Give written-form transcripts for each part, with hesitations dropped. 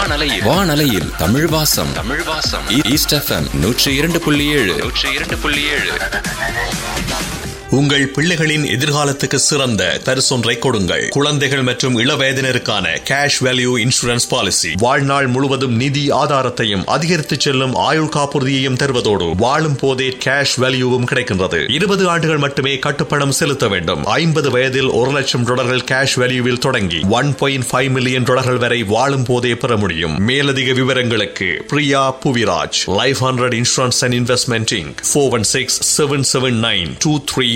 வானலையில் தமிழ் வாசம் east FM 102.7 உங்கள் பிள்ளைகளின் எதிர்காலத்துக்கு சிறந்த பரிசொன்றை கொடுங்கள். குழந்தைகள் மற்றும் இளவயதினருக்கான கேஷ் வேல்யூ இன்சூரன்ஸ் பாலிசி வாழ்நாள் முழுவதும் நிதி ஆதாரத்தையும் அதிகரித்து செல்லும் ஆயுள் காப்புறுதியையும் தருவதோடு வாழும் போதே கேஷ் வேல்யூவும் கிடைக்கின்றது. 20 ஆண்டுகள் மட்டுமே கட்டுப்பணம் செலுத்த வேண்டும். 50 வயதில் $1,00,000 கேஷ் வேல்யூவில் தொடங்கி $1.5 மில்லியன் வரை வாழும் போதே பெற முடியும். மேலதிக விவரங்களுக்கு Priya Puviraj, life 100 insurance and investment Inc. 416-779-2323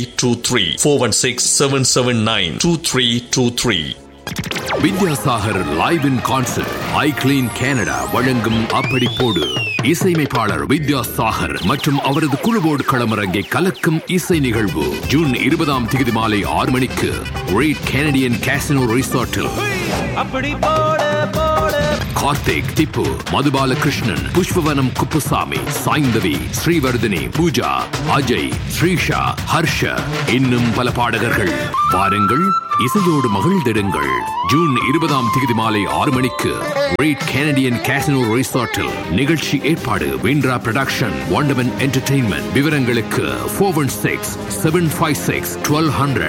416-779-2323. Vidyasagar live in concert I clean Canada வழங்கும் அப்படி போடு. இசையமைப்பாளர் வித்யாசாகர் மற்றும் அவரது குழுவோடு களமிறங்கி கலக்கும் இசை நிகழ்வு ஜூன் 20 மாலை 6 மணிக்கு read Canadian casino ரிசார்ட்டில். Karthik, Tipu, Madhu Balakrishnan, Pushpavanam Kuppusamy, Saindhavi, Srivardhini, Pooja, Ajay, Srisha, Harsh, இன்னும் பல பாடகர்கள். வாருங்கள், இசையோடு மகிழ்ந்திடுங்கள். ஜூன் 20 மாலை 6 மணிக்கு ரீட் கனடியன் கேசினோ ரிசார்ட்டில். நிகழ்ச்சி ஏற்பாடு விண்ட்ரா புரொடக்ஷன், வண்டர்மன் என்டர்டெயின்மெண்ட். விவரங்களுக்கு 416-756-1200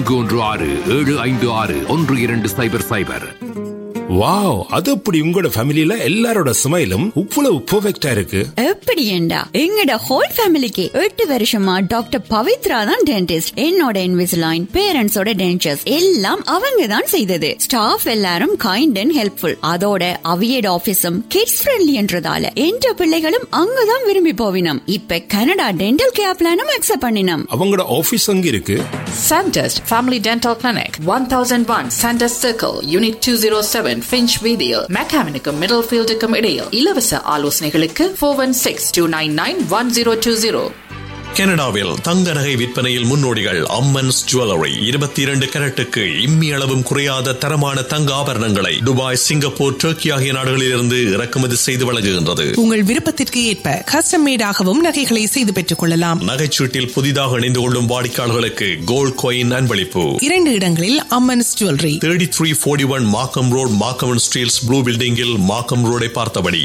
416-756-1200. வாவ், அது அப்படி உங்களோட ஃபேமிலில எல்லாரோட ஸ்மைலும் இவ்வளவு பெர்ஃபெக்ட்டா இருக்கு. எப்படி ஏண்டா எங்கட ஹோல் ஃபேமிலிக்கு 8 வருஷமா டாக்டர் பவித்ரா தான் டென்டிஸ்ட். என்னோட இன்விசிலைன், பேரண்ட்ஸோட டென்டர்ஸ் எல்லாம் அவங்க தான் செய்தது. ஸ்டாஃப் எல்லாரும் கைண்ட் அண்ட் ஹெல்ப்ஃபுல். அதோட அவியட் ஆபீஸும் கிட்ஸ் ஃப்ரெண்ட்லின்றதால என்ற பிள்ளைகளும் அங்கதான் விரும்பி போவினம். இப்ப கனடா டென்டல் கேர் பிளானும் அக்செப்ட் பண்ணினோம். அவங்களோட ஆபீஸ் அங்க இருக்கு. Sandest Family Dental Clinic, 1001 Sandest Circle, Unit 207, Finch Video, Mechanical Middlefield இடையில். இலவச ஆலோசனைகளுக்கு 416-299-1020. கனடாவில் தங்க நகை விற்பனையில் முன்னோடிகள் அம்மன்ஸ் ஜுவல்லரி. 22 கரட்டுக்கு இம்மி அளவும் குறையாத தரமான தங்க ஆபரணங்களை துபாய், சிங்கப்பூர், டர்க்கி ஆகிய நாடுகளிலிருந்து இறக்குமதி செய்து வழங்குகின்றது. உங்கள் விருப்பத்திற்கு ஏற்ப கஸ்டம் மேடாகவும் நகைகளை செய்து பெற்றுக் கொள்ளலாம். நகைச்சீட்டில் புதிதாக இணைந்து கொள்ளும் வாடிக்கையாளர்களுக்கு கோல்ட் காயின் அன்பளிப்பு. 2 இடங்களில் அம்மன்ஸ் ஜுவல்லரி. 3341 மார்க்கம் ரோட், மார்க்கம் ஸ்டீல்ஸ் ப்ளூ பில்டிங்கில் மார்க்கம் ரோடை பார்த்தபடி.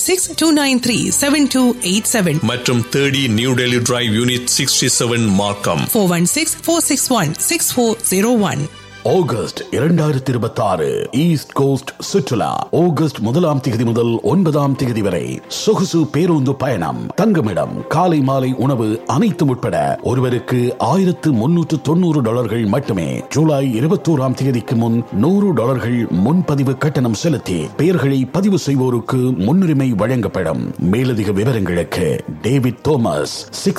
416-293-7287 மற்றும் 30 new Delhi drive, Unit 67, Markham. 416-461-6401. August 2026 east cost சுற்றுலா ஆகஸ்ட் 1 முதல் 9 வரை சொகுசு பேருந்து பயணம், தங்குமிடம், காலை மாலை உணவு அனைத்தும் உட்பட ஒருவருக்கு $1,390 மட்டுமே. ஜூலை 21 முன் $100 முன்பதிவு கட்டணம் செலுத்தி பெயர்களை பதிவு செய்வோருக்கு முன்னுரிமை வழங்கப்படும். மேலதிக விவரங்களுக்கு David Thomas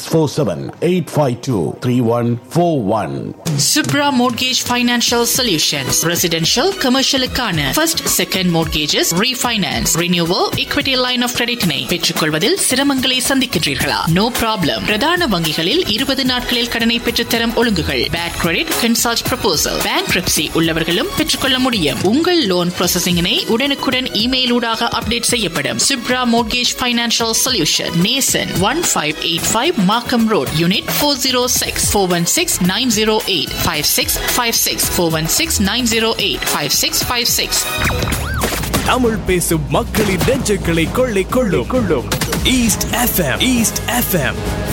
647-852-3141. Subra Mortgage Financial Solutions. Residential, commercial க்கான first, second mortgages, refinance, renewal, equity line of credit னை பெற்றுக்கொள்வதில் சிரமங்களை சந்திக்கின்றீர்களா? No problem. பிரதான வங்கிகளில் 20 நாட்களில் கடனை பெற்றுத்தரும் ஒழுங்குகள். Bad credit, consult proposal. Bankruptcy உள்ளவர்களும் பெற்றுக்கொள்ள முடியும். உங்கள் லோன் ப்ராசஸிங்கினை உடனுக்குடன் இமெயில் ஊடாக அப்டேட் செய்யப்படும். Subra Mortgage Financial Solution, Nason 1585 Markham Road, Unit 406, 416-908-5656, 416-908-5656. Tamil பேசும் மக்களின் நெஞ்சுகளை கொள்ளை கொள்ளும் ஈஸ்ட் எஃப்எம்.